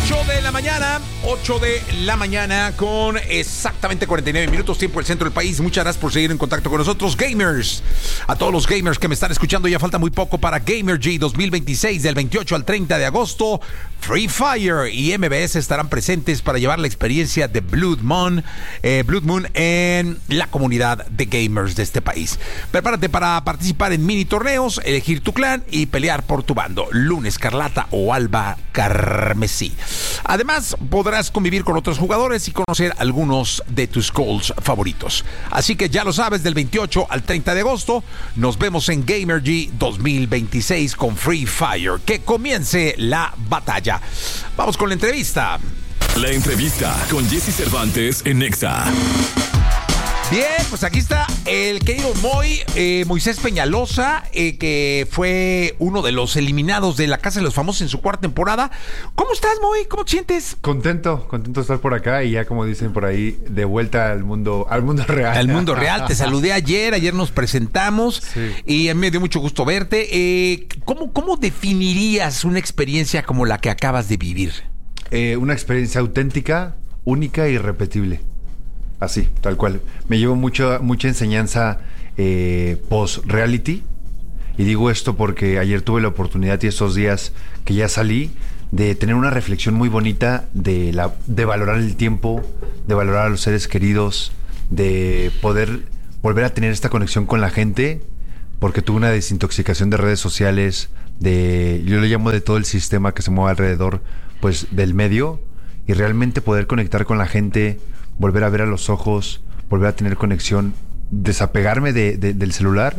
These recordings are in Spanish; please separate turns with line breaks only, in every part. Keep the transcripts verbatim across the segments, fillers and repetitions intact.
ocho de la mañana, ocho de la mañana con exactamente cuarenta y nueve minutos, tiempo del centro del país. Muchas gracias por seguir en contacto con nosotros, gamers. A todos los gamers que me están escuchando, ya falta muy poco para Gamergy dos mil veintiséis, del veintiocho al treinta de agosto. Free Fire y M B S estarán presentes para llevar la experiencia de Blood Moon, eh, Blood Moon en la comunidad de gamers de este país. Prepárate para participar en mini torneos, elegir tu clan y pelear por tu bando, Luna Escarlata o Alba Carmesí. Además, podrás convivir con otros jugadores y conocer algunos de tus goals favoritos. Así que ya lo sabes, del veintiocho al treinta de agosto, nos vemos en Gamergy dos mil veintiséis con Free Fire. Que comience la batalla. Vamos con la entrevista.
La entrevista con Jesse Cervantes en Nexa.
Bien, pues aquí está el querido Moy, eh, Moisés Peñalosa, eh, que fue uno de los eliminados de La Casa de los Famosos en su cuarta temporada. ¿Cómo estás, Moy? ¿Cómo te sientes?
Contento, contento de estar por acá y ya, como dicen por ahí, de vuelta al mundo, al mundo real.
Al mundo real. Te saludé ayer, ayer nos presentamos, sí, y a mí me dio mucho gusto verte. Eh, ¿cómo, ¿Cómo definirías una experiencia como la que acabas de vivir?
Eh, una experiencia auténtica, única e irrepetible. Así, tal cual. Me llevo mucho, mucha enseñanza eh, post-reality. Y digo esto porque ayer tuve la oportunidad y estos días que ya salí de tener una reflexión muy bonita de, la, de valorar el tiempo, de valorar a los seres queridos, de poder volver a tener esta conexión con la gente, porque tuve una desintoxicación de redes sociales, de, yo le llamo de todo el sistema que se mueve alrededor, pues, del medio, y realmente poder conectar con la gente, volver a ver a los ojos, volver a tener conexión, desapegarme de, de, del celular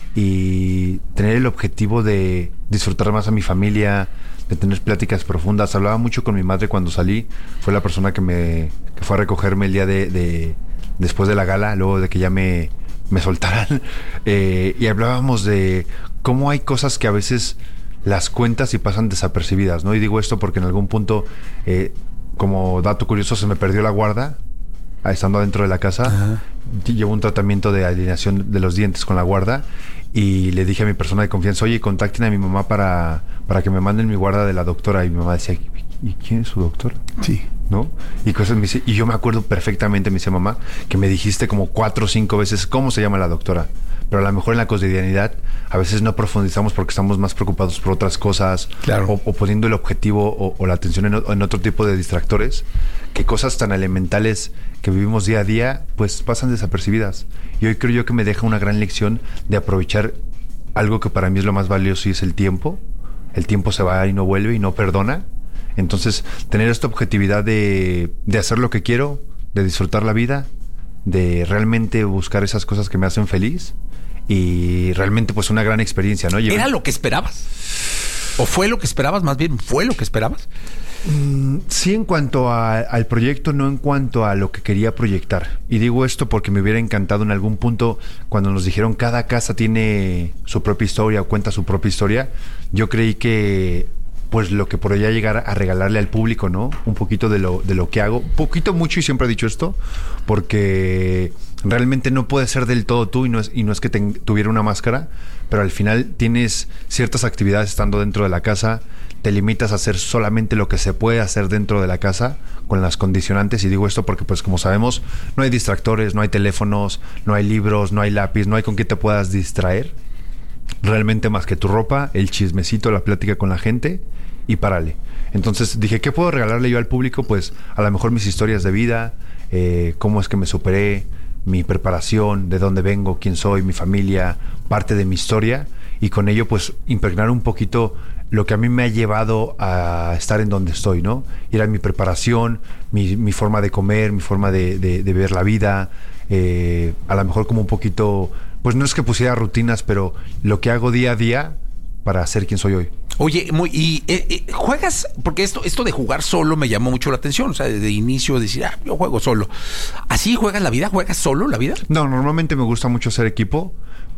y tener el objetivo de disfrutar más a mi familia, de tener pláticas profundas. Hablaba mucho con mi madre cuando salí, fue la persona que me que fue a recogerme el día de, de después de la gala, luego de que ya me, me soltaran, eh, y hablábamos de cómo hay cosas que a veces las cuentas y pasan desapercibidas, ¿no? Y digo esto porque en algún punto, eh, como dato curioso, se me perdió la guarda estando dentro de la casa. Ajá. Llevo un tratamiento de alineación de los dientes con la guarda y le dije a mi persona de confianza, oye, contacten a mi mamá para, para que me manden mi guarda de la doctora. Y mi mamá decía, ¿y quién es su doctora?
Sí.
¿No? Y cosas me dice, y yo me acuerdo perfectamente, me dice, mamá, que me dijiste como cuatro o cinco veces cómo se llama la doctora. Pero a lo mejor en la cotidianidad a veces no profundizamos porque estamos más preocupados por otras cosas.
Claro.
o, o poniendo el objetivo o, o la atención en, en otro tipo de distractores, que cosas tan elementales que vivimos día a día pues pasan desapercibidas. Y hoy creo yo que me deja una gran lección de aprovechar algo que para mí es lo más valioso, y es el tiempo. El tiempo se va y no vuelve y no perdona. Entonces, tener esta objetividad de, de hacer lo que quiero, de disfrutar la vida, de realmente buscar esas cosas que me hacen feliz, y realmente pues una gran experiencia, ¿no?
¿Era lo que esperabas? ¿O fue lo que esperabas? Más bien, ¿fue lo que esperabas?
Mm, sí, en cuanto a, al proyecto, no en cuanto a lo que quería proyectar. Y digo esto porque me hubiera encantado en algún punto, cuando nos dijeron cada casa tiene su propia historia o cuenta su propia historia, yo creí que pues lo que podría llegar a regalarle al público, ¿no? Un poquito de lo, de lo que hago. Poquito, mucho, y siempre he dicho esto, porque realmente no puedes ser del todo tú, y no es, y no es que te, tuviera una máscara, pero al final tienes ciertas actividades estando dentro de la casa, te limitas a hacer solamente lo que se puede hacer dentro de la casa, con las condicionantes. Y digo esto porque, pues, como sabemos, no hay distractores, no hay teléfonos, no hay libros, no hay lápiz, no hay con qué te puedas distraer realmente más que tu ropa, el chismecito, la plática con la gente, y párale. Entonces dije, ¿qué puedo regalarle yo al público? Pues a lo mejor mis historias de vida, eh, cómo es que me superé, mi preparación, de dónde vengo, quién soy, mi familia, parte de mi historia, y con ello pues impregnar un poquito lo que a mí me ha llevado a estar en donde estoy, ¿no? Y era mi preparación, mi, mi forma de comer, mi forma de, de, de ver la vida, eh, a lo mejor como un poquito, pues no es que pusiera rutinas, pero lo que hago día a día para ser quien soy hoy.
Oye, muy, y eh, eh, juegas, porque esto, esto de jugar solo me llamó mucho la atención, o sea, de inicio decir, ah, yo juego solo. ¿Así juegas la vida? ¿Juegas solo la vida?
No, normalmente me gusta mucho hacer equipo,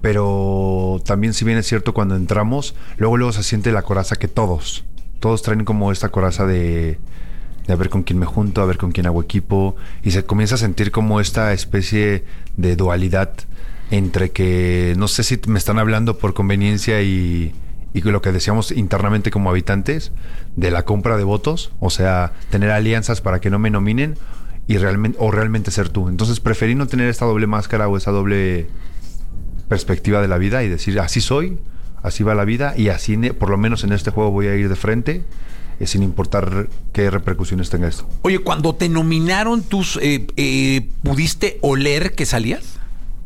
pero también, si bien es cierto, cuando entramos, luego luego se siente la coraza que todos, todos traen como esta coraza de, de a ver con quién me junto, a ver con quién hago equipo, y se comienza a sentir como esta especie de dualidad entre que no sé si me están hablando por conveniencia y, y lo que decíamos internamente como habitantes, de la compra de votos, o sea, tener alianzas para que no me nominen y realmente, o realmente ser tú. Entonces preferí no tener esta doble máscara o esa doble perspectiva de la vida y decir, así soy, así va la vida y así, por lo menos en este juego voy a ir de frente, eh, sin importar qué repercusiones tenga esto.
Oye, cuando te nominaron, ¿tú eh, eh, pudiste oler que salías?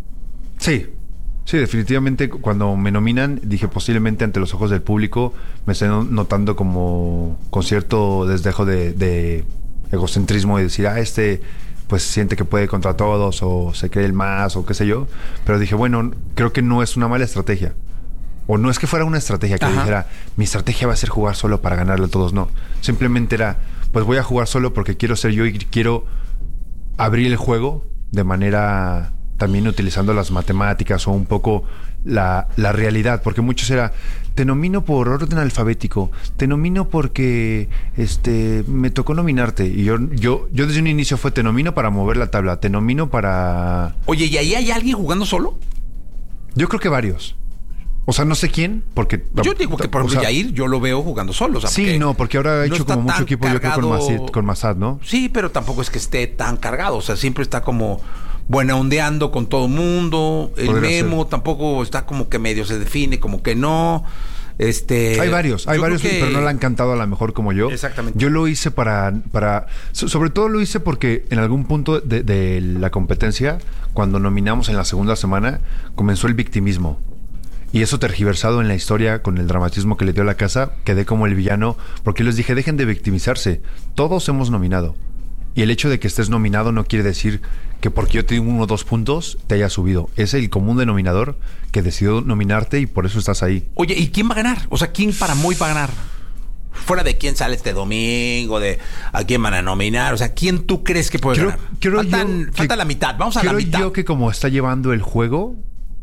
Sí. Sí, definitivamente cuando me nominan, dije posiblemente ante los ojos del público me estoy notando como con cierto desdejo de, de egocentrismo y decir, ah, este pues siente que puede contra todos o se cree el más o qué sé yo. Pero dije, bueno, creo que no es una mala estrategia. O no es que fuera una estrategia que
Ajá.
dijera, mi estrategia va a ser jugar solo para ganarle a todos. No, simplemente era, pues voy a jugar solo porque quiero ser yo y quiero abrir el juego de manera... también utilizando las matemáticas o un poco la, la realidad, porque muchos era, te nomino por orden alfabético, te nomino porque este me tocó nominarte, y yo, yo, yo desde un inicio fue, te nomino para mover la tabla, te nomino para...
Oye, ¿y ahí hay alguien jugando solo?
Yo creo que varios. O sea, no sé quién, porque...
Yo digo que, por ejemplo,
o sea,
Yair, yo lo veo jugando solo. O sea,
sí, no, porque ahora ha
no
hecho
está
como mucho
tan
equipo, yo creo, con
cargado.
Masad, con Masad, ¿no?
Sí, pero tampoco es que esté tan cargado. O sea, siempre está como buena ondeando con todo mundo. El
Podría
Memo
ser.
tampoco está como que medio se define, como que no. Este,
Hay varios, hay
yo
varios,
creo que-
pero no la han cantado a lo mejor como yo.
Exactamente.
Yo lo hice para, para, so- sobre todo lo hice porque en algún punto de, de la competencia, cuando nominamos en la segunda semana, comenzó el victimismo. Y eso tergiversado en la historia con el dramatismo que le dio a la casa, quedé como el villano, porque les dije, dejen de victimizarse, todos hemos nominado. Y el hecho de que estés nominado no quiere decir que porque yo tengo uno o dos puntos te haya subido. Es el común denominador que decidió nominarte y por eso estás ahí.
Oye, ¿y quién va a ganar? O sea, ¿quién para Moy va a ganar? Fuera de quién sale este domingo, de a quién van a nominar. O sea, ¿quién tú crees que puede
Creo-
ganar?
creo
Faltan-
yo que-
falta la mitad. Vamos a la
Creo
mitad.
yo que como está llevando el juego,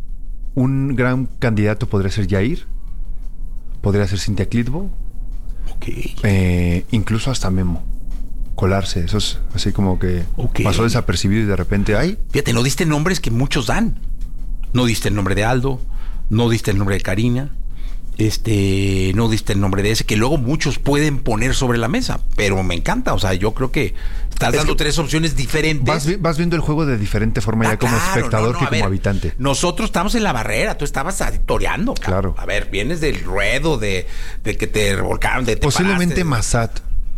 un gran candidato podría ser Yair, podría ser Cintia Clitbo,
Ok.
eh, incluso hasta Memo. Colarse, eso es así como que
Ok.
pasó desapercibido y de repente, ¡ay!
Fíjate, no diste nombres que muchos dan. No diste el nombre de Aldo, no diste el nombre de Karina, este, no diste el nombre de ese, que luego muchos pueden poner sobre la mesa, pero me encanta, o sea, yo creo que estás
Es
dando
que
tres opciones diferentes.
Vas, vi- vas viendo el juego de diferente forma
Ah,
ya como
claro,
espectador
no, no,
que
a
como
ver,
habitante.
Nosotros estamos en la barrera, tú estabas toreando.
Claro.
A ver, vienes del ruedo, de, de que te revolcaron, de te
Posiblemente
paraste.
Masad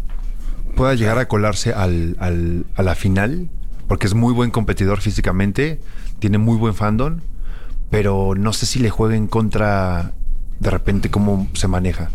pueda llegar a colarse al, al- a la final, porque es muy buen competidor físicamente, tiene muy buen fandom, pero no sé si le juegue en contra de repente cómo se maneja.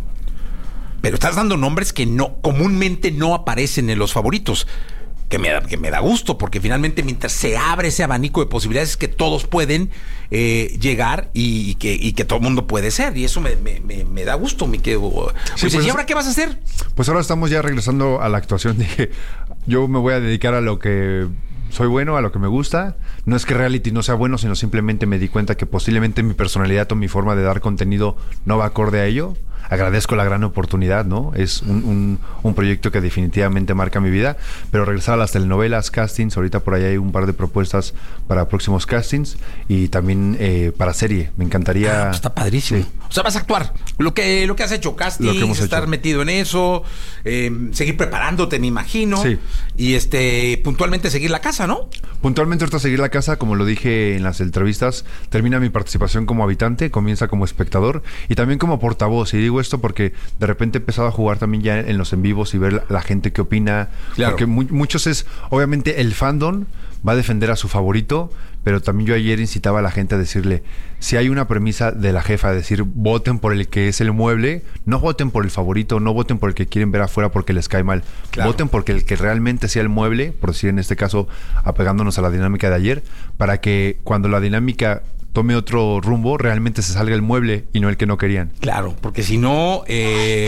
Pero estás dando nombres que no comúnmente no aparecen en los favoritos. Que me, da, que me da gusto, porque finalmente mientras se abre ese abanico de posibilidades que todos pueden eh, llegar y, y que, y que todo el mundo puede ser. Y eso me, me, me, me da gusto, mi querido.
Sí,
Pues,
pues,
¿y ahora qué vas a hacer?
Pues ahora estamos ya regresando a la actuación. Dije, yo me voy a dedicar a lo que soy bueno, a lo que me gusta. No es que reality no sea bueno, sino simplemente me di cuenta que posiblemente mi personalidad o mi forma de dar contenido no va acorde a ello. Agradezco la gran oportunidad, ¿no? Es un, un, un proyecto que definitivamente marca mi vida, pero regresar a las telenovelas, castings, ahorita por ahí hay un par de propuestas para próximos castings y también eh, para serie. Me encantaría...
Ah, pues está padrísimo.
Sí.
O sea, vas a actuar. Lo que, lo que has hecho, casting,
Lo que hemos
estar
hecho.
metido en eso, eh, seguir preparándote, me imagino.
Sí.
Y este, puntualmente seguir la casa, ¿no?
Puntualmente ahorita seguir la casa, como lo dije en las entrevistas, termina mi participación como habitante, comienza como espectador y también como portavoz. Y digo esto porque de repente he empezado a jugar también ya en los en vivos y ver la, la gente que opina.
Claro.
Porque mu- muchos es, obviamente el fandom va a defender a su favorito, pero también yo ayer incitaba a la gente a decirle, si hay una premisa de la jefa, de decir, voten por el que es el mueble, no voten por el favorito, no voten por el que quieren ver afuera porque les cae mal,
Claro.
voten porque el que realmente sea el mueble, por decir en este caso, apegándonos a la dinámica de ayer, para que cuando la dinámica tome otro rumbo, realmente se salga el mueble y no el que no querían.
Claro, porque si no, eh,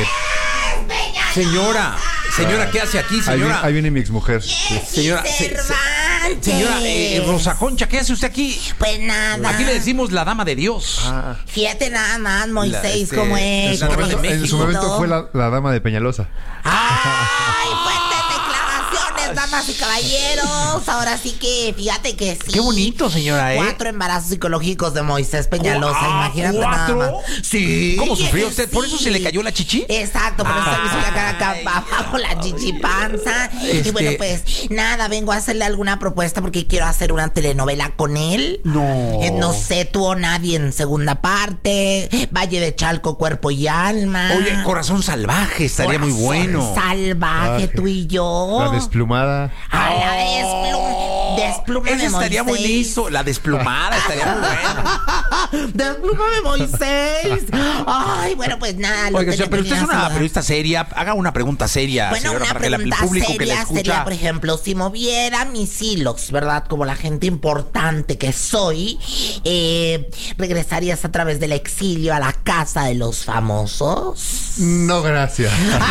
señora, señora, ¿qué hace aquí,
Ahí viene,
señora?
ahí viene mi exmujer.
Señora, se- se-
Cervantes.
señora eh, Rosa Concha, ¿qué hace usted aquí?
Pues nada.
Aquí le decimos la dama de Dios.
Ah,
Fíjate nada más, Moisés,
La, este,
cómo
en,
es.
su
la dama
momento,
de
en su
México.
momento fue la, la dama de Peñalosa.
¡Ay, fuertes declaraciones! pues, damas y caballeros, ahora sí que, fíjate que sí.
Qué bonito, señora, ¿eh?
Cuatro embarazos psicológicos de Moisés Peñalosa,
Ah,
imagínate
¿cuatro?
nada más. Sí.
¿Cómo sufrió usted? ¿Por
sí.
eso se le cayó la chichi?
Exacto, por eso se me hizo la cara acá
Ay.
abajo, la chichipanza.
Este-
Y bueno, pues, nada, vengo a hacerle alguna propuesta porque quiero hacer una telenovela con él.
No.
Eh, no sé, tú o nadie en segunda parte. Valle de Chalco, cuerpo y alma.
Oye, Corazón Salvaje, estaría muy
Corazón
bueno.
Salvaje,
Ah,
tú y yo.
La desplumada.
A la desplum desplúmame,
Esa estaría
Moisés.
buenísimo. La desplumada estaría muy buena.
Desplúmame, Moisés. Ay, bueno, pues nada. lo
Oiga,
que
señora, pero
te
usted es
quería
una
saludar.
periodista seria. Haga una pregunta seria,
Bueno,
señora,
una
para que la- el
pregunta
público que la
seria
escucha.
sería, por ejemplo, si moviera mis hilos, ¿verdad? Como la gente importante que soy, eh, ¿regresarías a través del exilio a la casa de los famosos?
No, gracias.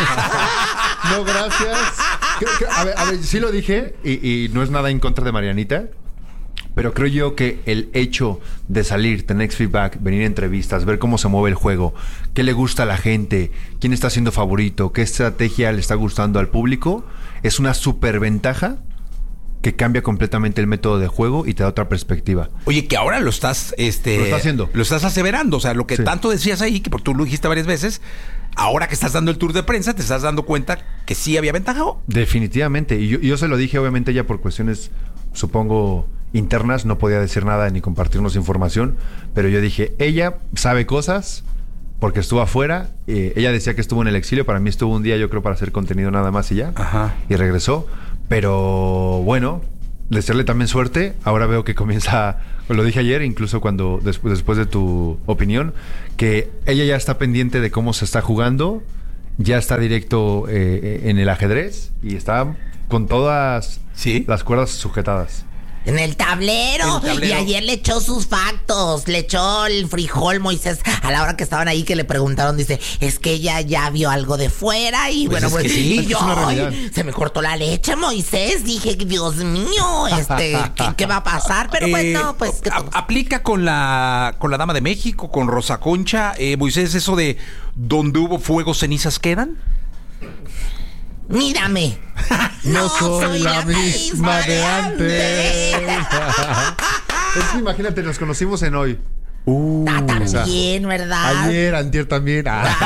No, gracias. Creo que- a, ver, a ver, sí lo dije y, y no es nada en contra de Marianita, pero creo yo que el hecho de salir, tener feedback, venir a entrevistas, ver cómo se mueve el juego, qué le gusta a la gente, quién está siendo favorito, qué estrategia le está gustando al público, es una super ventaja que cambia completamente el método de juego y te da otra perspectiva.
Oye, que ahora lo estás, este,
Lo está haciendo.
Lo estás aseverando. O sea, lo que
Sí.
tanto decías ahí, que por tú lo dijiste varias veces, ahora que estás dando el tour de prensa, te estás dando cuenta que sí había ventaja. ¿O?
Definitivamente. Y yo, yo se lo dije, obviamente, ella por cuestiones, supongo, internas, no podía decir nada ni compartirnos información, pero yo dije, ella sabe cosas porque estuvo afuera. Eh, ella decía que estuvo en el exilio. Para mí estuvo un día, yo creo, para hacer contenido nada más y ya.
Ajá.
Y regresó. Pero bueno, desearle también suerte. Ahora veo que comienza, lo dije ayer, incluso cuando después, después de tu opinión, que ella ya está pendiente de cómo se está jugando, ya está directo eh, en el ajedrez y está con todas
¿Sí?
las cuerdas sujetadas.
En el tablero.
En el tablero.
Y ayer le echó sus factos. Le echó el frijol, Moisés. A la hora que estaban ahí, que le preguntaron, dice, es que ella ya vio algo de fuera. Y
Pues
bueno,
es
pues
que sí,
y
es que
yo,
es una realidad.
ay, se me cortó la leche, Moisés. Dije, Dios mío, este, ¿qué, qué va a pasar? Pero
Eh,
bueno, pues, ¿qué
a-
podemos-
aplica con la con la Dama de México, con Rosa Concha. Eh, Moisés, eso de donde hubo fuego, cenizas quedan.
Mírame. No soy la misma de antes.
Es que imagínate, nos conocimos en hoy.
Ah,
o sea,
también, ¿verdad?
Ayer, antier también.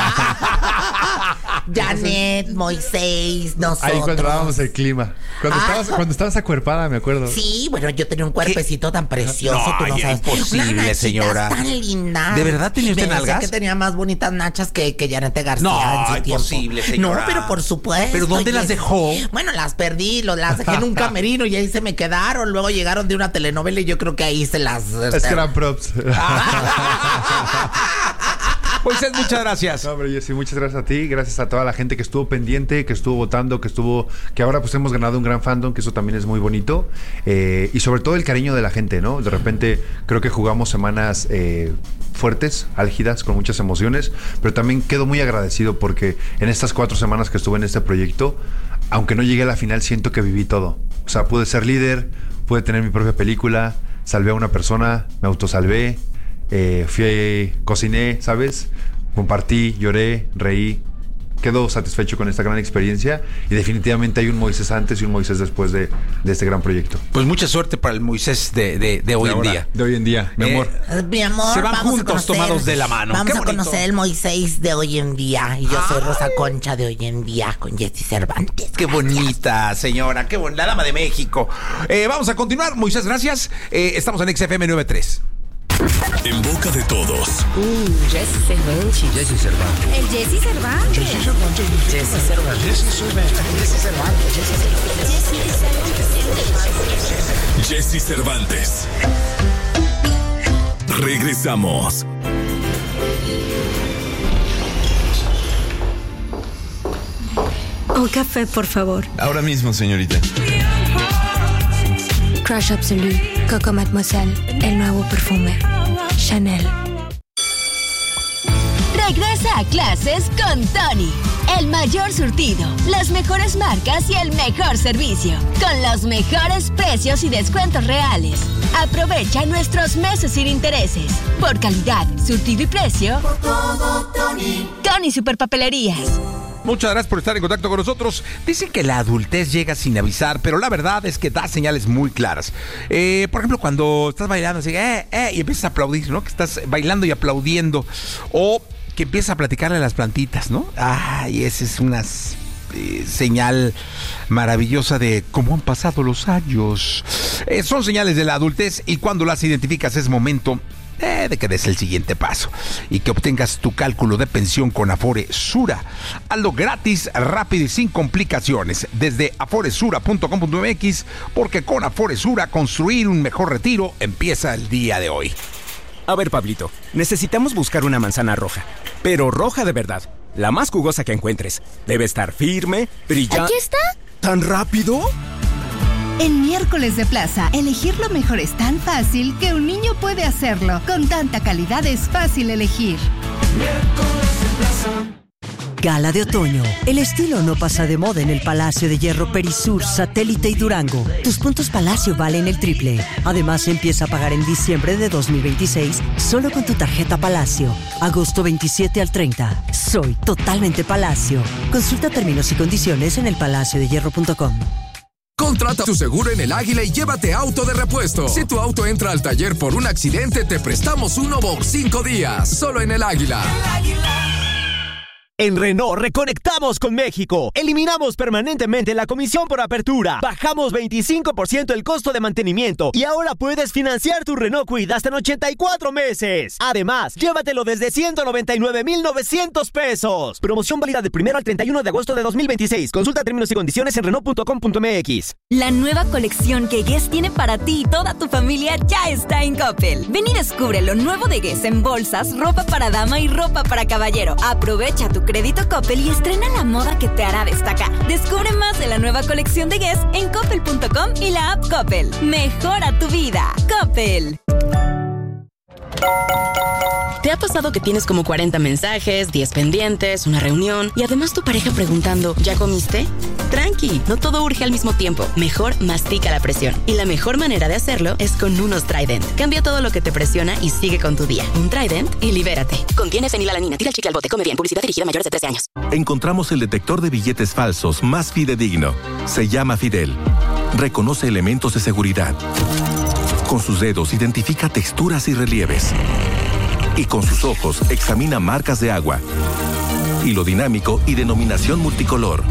Janet, Moisés, nosotros.
Ahí controlábamos el clima. Cuando,
Ah.
estabas, cuando estabas acuerpada, me acuerdo.
Sí, bueno, yo tenía un cuerpecito tan precioso,
No,
tú no
ay,
sabes.
imposible,
Unas nachitas
señora.
tan lindas.
¿De verdad tenía usted
Me decía
nalgas?
que tenía más bonitas nachas que, que Janet García
No,
en su tiempo.
imposible, señora.
No, pero por supuesto.
¿Pero dónde
oye.
las dejó?
Bueno, las perdí, lo- las dejé en un camerino y ahí se me quedaron. Luego llegaron de una telenovela y yo creo que ahí se las...
Es
este,
que eran props.
Moisés, muchas gracias.
No, hombre, Jessy, muchas gracias a ti, gracias a toda la gente que estuvo pendiente, que estuvo votando, que estuvo, que ahora pues hemos ganado un gran fandom, que eso también es muy bonito, eh, y sobre todo el cariño de la gente, ¿no? De repente creo que jugamos semanas eh, fuertes, álgidas, con muchas emociones, pero también quedo muy agradecido porque en estas cuatro semanas que estuve en este proyecto, aunque no llegué a la final, siento que viví todo. O sea, pude ser líder, pude tener mi propia película, salvé a una persona, me autosalvé. Eh, fui, cociné, ¿sabes? Compartí, lloré, reí. Quedo satisfecho con esta gran experiencia y definitivamente hay un Moisés antes y un Moisés después de, de este gran proyecto.
Pues mucha suerte para el Moisés de, de, de hoy
De
en
ahora,
día.
De hoy en día, mi
Eh,
amor.
Mi amor,
Se van
vamos a
juntos,
conocer-
tomados de la mano.
Vamos
Qué
a
bonito.
conocer el Moisés de hoy en día. Y yo soy
Ay.
Rosa Concha de hoy en día con Jessy Cervantes.
Qué bonita, señora. Qué bonita. La Dama de México. Eh, vamos a continuar. Moisés, gracias. Eh, estamos en X F M noventa y tres.
En boca de todos.
Jessy Cervantes.
Jessy Cervantes.
El Jessy Cervantes.
Jessy Cervantes. Jessy Cervantes. Jessy Cervantes.
Jessy Cervantes. Regresamos.
Un café, por favor.
Ahora mismo, señorita.
Crush Absolu, Coco Mademoiselle, el nuevo perfume. Chanel.
Regresa a clases con Tony. El mayor surtido, las mejores marcas y el mejor servicio. Con los mejores precios y descuentos reales. Aprovecha nuestros meses sin intereses. Por calidad, surtido y precio. Por todo, Tony. Tony Superpapelerías.
muchas gracias por estar en contacto con nosotros. Dicen que la adultez llega sin avisar, pero la verdad es que da señales muy claras. Eh, por ejemplo, cuando estás bailando así, eh, eh, y empiezas a aplaudir, ¿no? Que estás bailando y aplaudiendo. O que empiezas a platicarle a las plantitas, ¿no? Ay, esa es una eh, señal maravillosa de cómo han pasado los años. Eh, son señales de la adultez y cuando las identificas es momento Eh, de que des el siguiente paso y que obtengas tu cálculo de pensión con Afore Sura. Hazlo gratis, rápido y sin complicaciones desde afore sura punto com punto m x, porque con Afore Sura construir un mejor retiro empieza el día de hoy.
A ver, Pablito, necesitamos buscar una manzana roja, pero roja de verdad, la más jugosa que encuentres. Debe estar firme, brillante.
¿Aquí está?
¿Tan rápido?
En Miércoles de Plaza, elegir lo mejor es tan fácil que un niño puede hacerlo. Con tanta calidad es fácil elegir.
Miércoles de Plaza. Gala de otoño. El estilo no pasa de moda en el Palacio de Hierro Perisur, Satélite y Durango. Tus puntos Palacio valen el triple. Además, empieza a pagar en diciembre de dos mil veintiséis solo con tu tarjeta Palacio. Agosto veintisiete al treinta. Soy totalmente Palacio. Consulta términos y condiciones en el palacio de hierro punto com.
Contrata tu seguro en El Águila y llévate auto de repuesto. Si tu auto entra al taller por un accidente, te prestamos uno por cinco días. Solo en El Águila.
El Águila. En Renault reconectamos con México. Eliminamos permanentemente la comisión por apertura. Bajamos veinticinco por ciento el costo de mantenimiento. Y ahora puedes financiar tu Renault Kwid hasta en ochenta y cuatro meses. Además, llévatelo desde ciento noventa y nueve mil novecientos pesos. Promoción válida del primero al treinta y uno de agosto de dos mil veintiséis. Consulta términos y condiciones en renault punto com punto m x.
La nueva colección que Guess tiene para ti y toda tu familia ya está en Coppel. Ven y descubre lo nuevo de Guess en bolsas, ropa para dama y ropa para caballero. Aprovecha tu crédito Coppel y estrena la moda que te hará destacar. Descubre más de la nueva colección de Guess en coppel punto com y la app Coppel. Mejora tu vida. Coppel.
¿Te ha pasado que tienes como cuarenta mensajes, diez pendientes, una reunión y además tu pareja preguntando, ¿ya comiste? Tranqui, no todo urge al mismo tiempo. Mejor mastica la presión. Y la mejor manera de hacerlo es con unos Trident. Cambia todo lo que te presiona y sigue con tu día. Un Trident y libérate. Contiene fenilalanina. Tira el chicle al bote. Come bien. Publicidad dirigida a mayores de trece años.
Encontramos el detector de billetes falsos más fidedigno. Se llama Fidel. Reconoce elementos de seguridad. Con sus dedos identifica texturas y relieves. Y con sus ojos examina marcas de agua, hilo dinámico y denominación multicolor.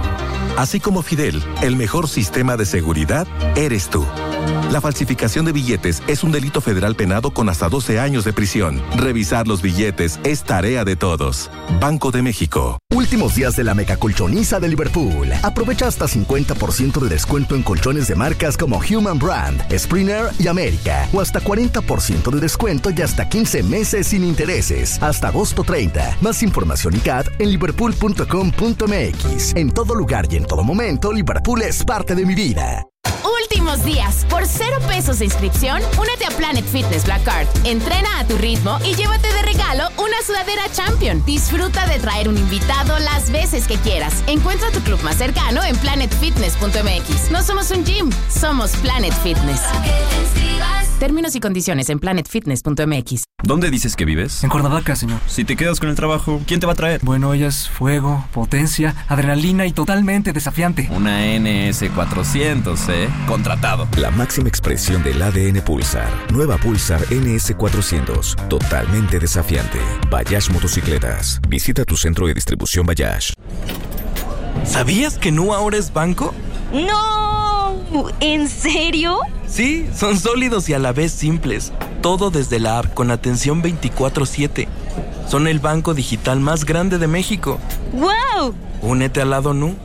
Así como Fidel, el mejor sistema de seguridad eres tú. La falsificación de billetes es un delito federal penado con hasta doce años de prisión. Revisar los billetes es tarea de todos. Banco de México.
Últimos días de la mega colchoniza de Liverpool. Aprovecha hasta cincuenta por ciento de descuento en colchones de marcas como Human Brand, Springer y América. O hasta cuarenta por ciento de descuento y hasta quince meses sin intereses. Hasta agosto treinta. Más información y C A D en liverpool punto com punto m x. En todo lugar y en todo momento, Liverpool es parte de mi vida.
Últimos días. Por cero pesos de inscripción, únete a Planet Fitness Black Card. Entrena a tu ritmo y llévate de regalo una sudadera Champion. Disfruta de traer un invitado las veces que quieras. Encuentra tu club más cercano en planet fitness punto m x. No somos un gym, somos Planet Fitness. Términos y condiciones en planet fitness punto m x.
¿Dónde dices que vives?
En Cuernavaca, señor.
Si te quedas con el trabajo, ¿quién te va a traer?
Bueno, ella es fuego, potencia, adrenalina y totalmente desafiante.
Una N S cuatrocientos, ¿eh? Contratado.
La máxima expresión del A D N Pulsar. Nueva Pulsar N S cuatrocientos. Totalmente desafiante. Bayash Motocicletas. Visita tu centro de distribución Bayash.
¿Sabías que Nu ahora es banco?
¡No! ¿En serio?
Sí, son sólidos y a la vez simples. Todo desde la app con atención veinticuatro siete. Son el banco digital más grande de México.
¡Wow!
Únete al lado Nu.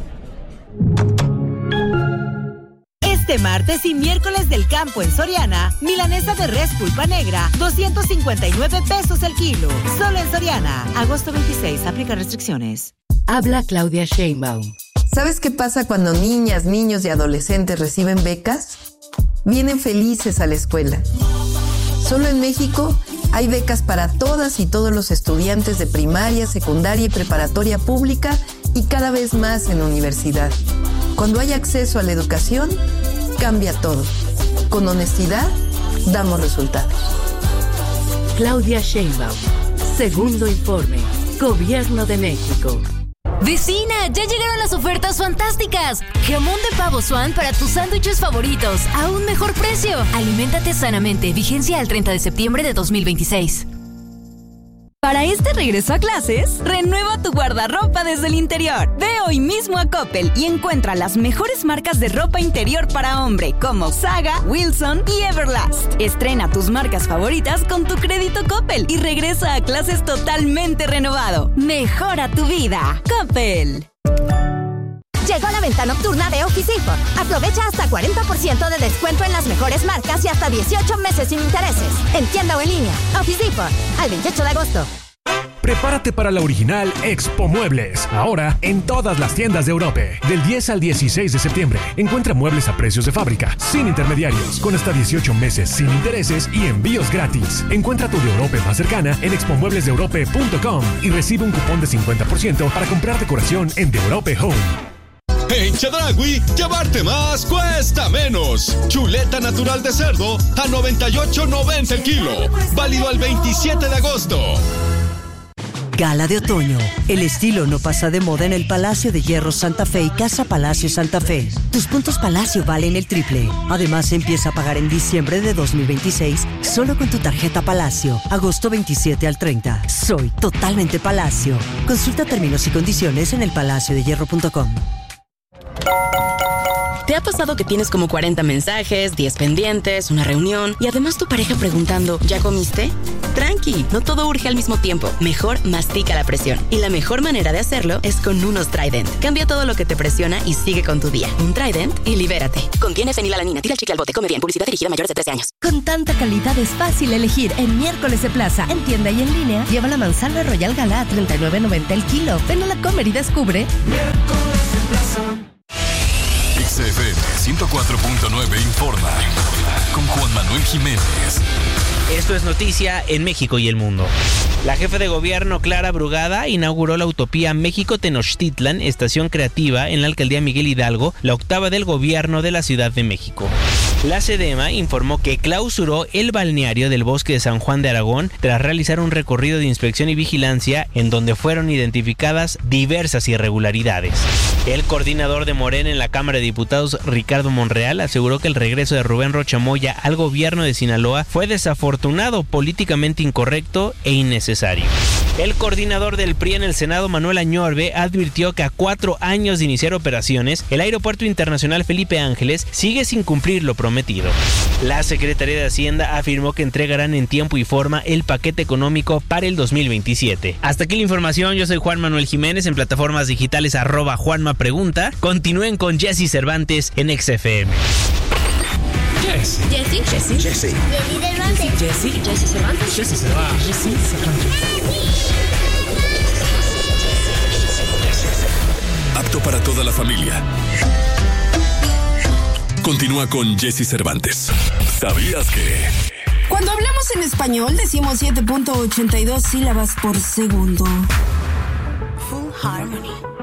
Este martes y miércoles del campo en Soriana, milanesa de res pulpa negra, doscientos cincuenta y nueve pesos el kilo. Solo en Soriana. Agosto veintiséis, aplica restricciones.
Habla Claudia Sheinbaum.
¿Sabes qué pasa cuando niñas, niños y adolescentes reciben becas? Vienen felices a la escuela. Solo en México hay becas para todas y todos los estudiantes de primaria, secundaria y preparatoria pública y cada vez más en universidad. Cuando hay acceso a la educación, cambia todo. Con honestidad, damos resultados.
Claudia Sheinbaum. Segundo informe. Gobierno de México.
Vecina, ya llegaron las ofertas fantásticas. Jamón de pavo Swan para tus sándwiches favoritos a un mejor precio. Aliméntate sanamente. Vigencia al treinta de septiembre de dos mil veintiséis.
Para este regreso a clases, renueva tu guardarropa desde el interior. Ve hoy mismo a Coppel y encuentra las mejores marcas de ropa interior para hombre como Saga, Wilson y Everlast. Estrena tus marcas favoritas con tu crédito Coppel y regresa a clases totalmente renovado. Mejora tu vida. Coppel.
Llegó la venta nocturna de Office Depot. Aprovecha hasta cuarenta por ciento de descuento en las mejores marcas y hasta dieciocho meses sin intereses. En tienda o en línea. Office Depot. Al veintiocho de agosto.
Prepárate para la original Expo Muebles. Ahora en todas las tiendas de Europe. Del diez al dieciséis de septiembre. Encuentra muebles a precios de fábrica, sin intermediarios, con hasta dieciocho meses sin intereses y envíos gratis. Encuentra tu de Europe más cercana en expo muebles de europe punto com y recibe un cupón de cincuenta por ciento para comprar decoración en The Europe Home.
En Chedraui, llevarte más cuesta menos. Chuleta natural de cerdo a noventa y ocho noventa el kilo. Válido al veintisiete de agosto.
Gala de otoño. El estilo no pasa de moda en el Palacio de Hierro Santa Fe y Casa Palacio Santa Fe. Tus puntos Palacio valen el triple. Además, empieza a pagar en diciembre de dos mil veintiséis solo con tu tarjeta Palacio. Agosto veintisiete al treinta. Soy totalmente Palacio. Consulta términos y condiciones en el palacio de hierro punto com.
¿Te ha pasado que tienes como cuarenta mensajes, diez pendientes, una reunión y además tu pareja preguntando, ¿ya comiste? Tranqui, no todo urge al mismo tiempo. Mejor mastica la presión. Y la mejor manera de hacerlo es con unos Trident. Cambia todo lo que te presiona y sigue con tu día. Un Trident y libérate. Contiene fenilalanina. Tira el chicle al bote. Come bien. Publicidad dirigida a mayores de trece años.
Con tanta calidad es fácil elegir en Miércoles de Plaza. En tienda y en línea, lleva la manzana Royal Gala a treinta y nueve noventa el kilo. Ven a la Comer y descubre.
Miércoles de Plaza. X F M ciento cuatro punto nueve informa con Juan Manuel Jiménez.
Esto es noticia en México y el mundo. La jefa de gobierno, Clara Brugada, inauguró la Utopía México-Tenochtitlan, estación creativa en la alcaldía Miguel Hidalgo, la octava del gobierno de la Ciudad de México. La SEDEMA informó que clausuró el balneario del Bosque de San Juan de Aragón tras realizar un recorrido de inspección y vigilancia en donde fueron identificadas diversas irregularidades. El coordinador de Morena en la Cámara de Diputados, Ricardo Monreal, aseguró que el regreso de Rubén Rocha Moya al gobierno de Sinaloa fue desafortunado, políticamente incorrecto e innecesario. El coordinador del P R I en el Senado, Manuel Añorbe, advirtió que a cuatro años de iniciar operaciones, el Aeropuerto Internacional Felipe Ángeles sigue sin cumplir lo prometido. La Secretaría de Hacienda afirmó que entregarán en tiempo y forma el paquete económico para el dos mil veintisiete. Hasta aquí la información, yo soy Juan Manuel Jiménez, en plataformas digitales arroba Juanma Pregunta. Continúen con Jesse Cervantes en X F M.
Jesse. Jesse. Jesse. Jesse. Jesse. Jesse Cervantes. Jesse Cervantes. Jesse Cervantes.
Apto para toda la familia. Continúa con Jesse Cervantes. ¿Sabías que?
Cuando hablamos en español decimos siete punto ochenta y dos sílabas por segundo.
Full Harmony.